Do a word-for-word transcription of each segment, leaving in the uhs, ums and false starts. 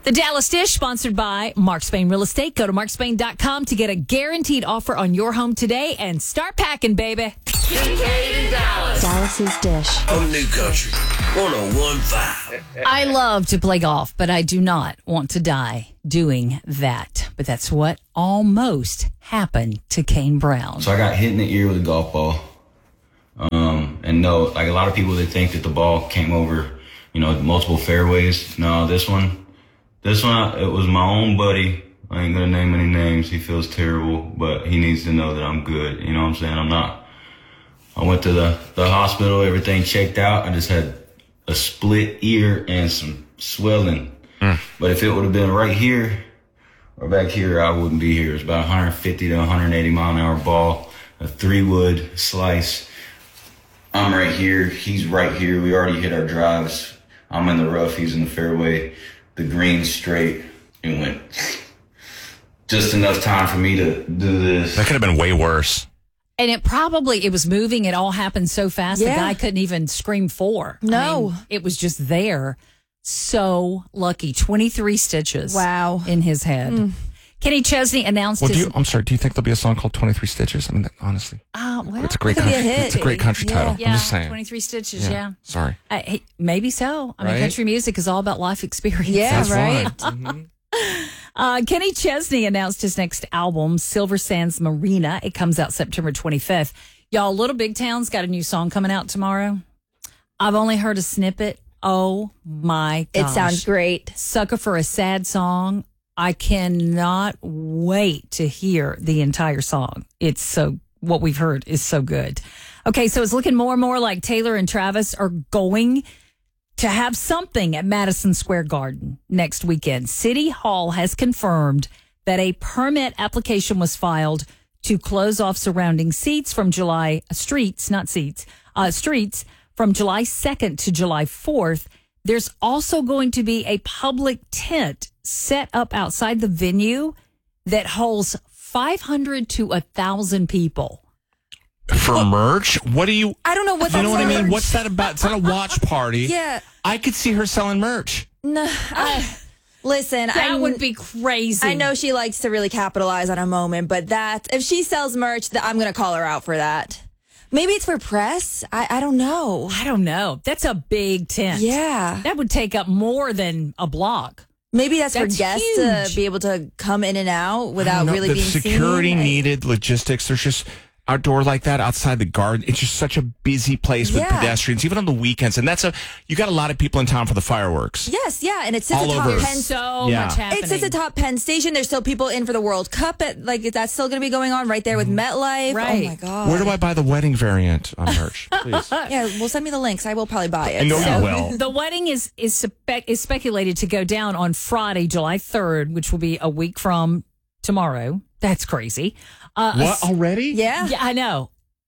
The Dallas Dish, sponsored by Mark Spain Real Estate. Go to mark spain dot com to get a guaranteed offer on your home today and start packing, baby. Kincaid in Dallas. Dallas's Dish. On New Country one oh one point five. I love to play golf, but I do not want to die doing that. But that's what almost happened to Kane Brown. So I got hit in the ear with a golf ball. Um, and no, like a lot of people that think that the ball came over, you know, multiple fairways. No, this one, this one, it was my own buddy. I ain't gonna name any names. He feels terrible, but he needs to know that I'm good. You know what I'm saying? I'm not. I went to the, the hospital, everything checked out. I just had a split ear and some swelling. Mm. But if it would have been right here or back here, I wouldn't be here. It's about one fifty to one eighty mile an hour ball, a three wood slice. I'm right here. He's right here. We already hit our drives. I'm in the rough. He's in the fairway. The green's straight. It went just enough time for me to do this. That could have been way worse. And it probably, it was moving. It all happened so fast. Yeah. The guy couldn't even scream for. No. I mean, it was just there. So lucky. twenty-three stitches. Wow. In his head. Mm. Kenny Chesney announced Well, do his... you, I'm sorry, do you think there'll be a song called twenty-three Stitches? I mean, that, honestly. Uh, well, it's a great it could be country. a hit. It's a great country Yeah. title. Yeah, I'm just saying. twenty-three stitches, yeah. yeah. Sorry. Uh, hey, maybe so. I mean, Right? country music is all about life experience. Yeah, That's right. mm-hmm. Uh, Kenny Chesney announced his next album, Silver Sands Marina. It comes out September twenty-fifth. Y'all, Little Big Town's got a new song coming out tomorrow. I've only heard a snippet. Oh, my gosh. It sounds great. Sucker for a Sad Song. I cannot wait to hear the entire song. It's so, what we've heard is so good. Okay, so it's looking more and more like Taylor and Travis are going to have something at Madison Square Garden next weekend. City Hall has confirmed that a permit application was filed to close off surrounding seats from July, uh, streets, not seats, uh, streets from July second to July fourth. There's also going to be a public tent set up outside the venue that holds five hundred to one thousand people. For merch? What do you... I don't know what You that's know what I mean? like. What's that about? It's not a watch party. Yeah. I could see her selling merch. No, I, listen, That I would be crazy. I know she likes to really capitalize on a moment, but that if she sells merch, that I'm going to call her out for that. Maybe it's for press. I, I don't know. I don't know. That's a big tent. Yeah. That would take up more than a block. Maybe that's, That's for guests huge. to be able to come in and out I without don't know. really the being security seen. needed, logistics. There's just outdoor like that outside the garden. It's just such a busy place with Yeah. pedestrians, even on the weekends. And that's a you got a lot of people in town for the fireworks. Yes, yeah, and it sits All atop over. Penn. So Yeah. much happening. It sits atop Penn Station. There's still people in for the World Cup. At, like that's still going to be going on right there with MetLife. Right. Oh my god. Where do I buy the wedding variant on merch, please? Yeah, well, send me the links. I will probably buy it. I know So- you will. The wedding is is, spe- is speculated to go down on Friday, July third, which will be a week from tomorrow. That's crazy. Uh, What already? Yeah. Yeah, I know.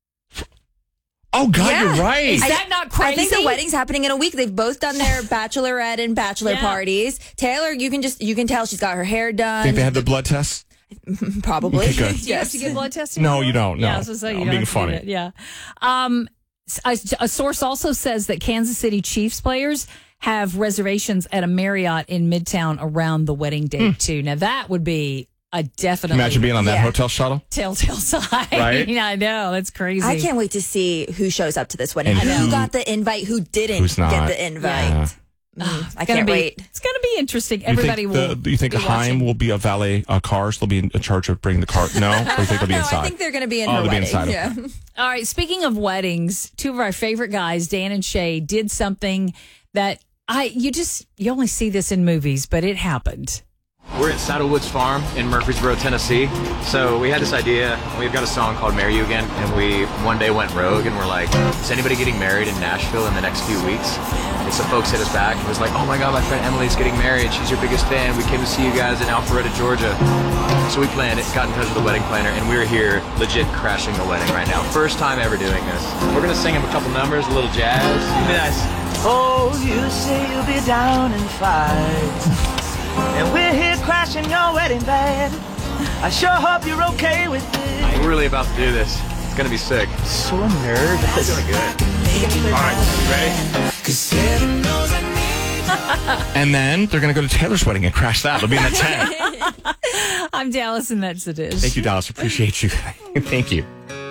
Oh God, Yeah. you're right. Is that not crazy? I think the wedding's happening in a week. They've both done their bachelorette and bachelor Yeah. parties. Taylor, you can just you can tell she's got her hair done. Think they had the blood test? Probably. Okay, good. Do you have Yes. to get blood tested? No, you don't. No. Yeah, I was gonna say, you I'm don't being have to get funny. it. Yeah. Um, a, a source also says that Kansas City Chiefs players have reservations at a Marriott in Midtown around the wedding date too. Now that would be a definitely Imagine being on that Yeah. hotel shuttle. telltale sign. Right? Yeah, I know. That's crazy. I can't wait to see who shows up to this wedding. And Who who- got the invite? Who didn't Who's not. get the invite? Yeah. Mm, I It's gonna can't be, wait. It's going to be interesting. You Everybody think will. the, do you think be Haim watching. will be a valet uh, cars? They'll be in charge of bringing the car. No, or you think they'll be No, inside? I think they're going to be in Oh, her they'll be wedding. inside, Yeah. okay. All right. Speaking of weddings, two of our favorite guys, Dan and Shay, did something that I you just you only see this in movies, but it happened. We're at Saddlewoods Farm in Murfreesboro, Tennessee. So we had this idea. We've got a song called Marry You Again. And we one day went rogue and we're like, is anybody getting married in Nashville in the next few weeks? And some folks hit us back and was like, oh my God, my friend Emily's getting married. She's your biggest fan. We came to see you guys in Alpharetta, Georgia. So we planned it, got in touch with the wedding planner, and we're here legit crashing the wedding right now. First time ever doing this. We're going to sing him a couple numbers, a little jazz. Nice. Oh, you say you'll be down in five. And we're here crashing your wedding bed. I sure hope you're okay with it. We're really about to do this. It's gonna be sick. So nervous. We're doing good. All right, you ready? And then they're going to go to Taylor's wedding and crash that. It'll be in the tent. I'm Dallas, and that's the dish. Thank you, Dallas. Appreciate you. Thank you.